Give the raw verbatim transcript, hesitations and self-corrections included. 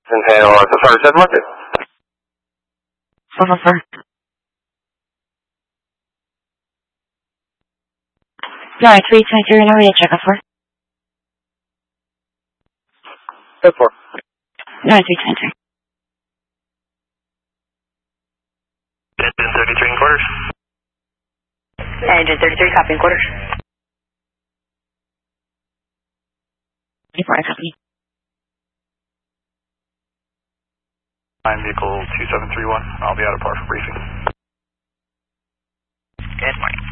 And handle S S R said market. four four four. nine three two three, now we check out four. Code four. nine three two three. Engine thirty-three and quarters. Engine thirty-three, copy and quarters. twenty-four, I copy. I'm vehicle two seven three one. I'll be out of par for briefing. Good morning.